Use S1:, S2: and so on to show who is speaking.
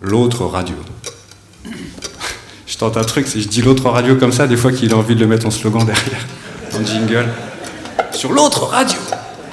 S1: l'autre radio. Je tente un truc, si je dis l'autre radio comme ça, des fois qu'il a envie de le mettre en slogan derrière, en jingle. Sur l'autre radio.